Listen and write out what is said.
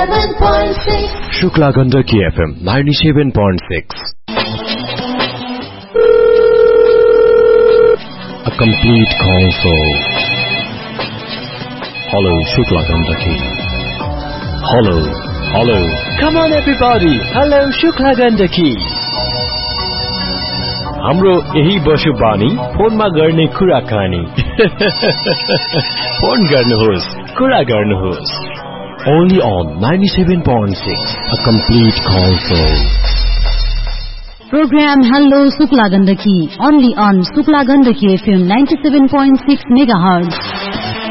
97.6 Shukla Gandaki FM 97.6. A complete console. Hello, Shukla Gandaki. Hello. Come on everybody. Hello, Shukla Gandaki. हाम्रो यही बसो बानी फोनमा गर्ने कुराकानी फोन गर्नुहोस् कुरा गर्नुहोस् only on 97.6 a complete console. Program Hello Shukla Gandaki only on Shukla Gandaki FM 97.6 megahertz.